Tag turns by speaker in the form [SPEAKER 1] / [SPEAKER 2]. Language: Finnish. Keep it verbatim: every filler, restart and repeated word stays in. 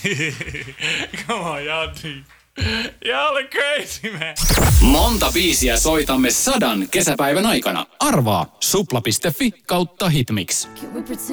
[SPEAKER 1] Come on, y'all deep. Y'all are crazy, man.
[SPEAKER 2] Monta biisiä soitamme sadan kesäpäivän aikana. Arvaa supla piste fi kautta hitmix.